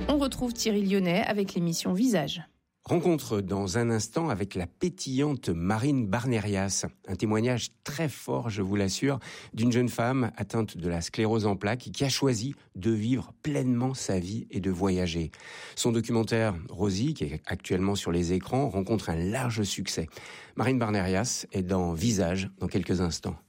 On retrouve Thierry Lyonnais avec l'émission Visage. Rencontre dans un instant avec la pétillante Marine Barnerias. Un témoignage très fort, je vous l'assure, d'une jeune femme atteinte de la sclérose en plaques qui a choisi de vivre pleinement sa vie et de voyager. Son documentaire Rosie, qui est actuellement sur les écrans, rencontre un large succès. Marine Barnerias est dans Visage dans quelques instants.